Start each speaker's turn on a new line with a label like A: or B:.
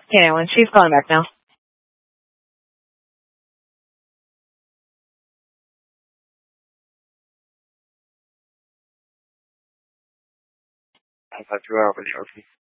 A: And she's calling back now.
B: I thought 2 hours with the RP.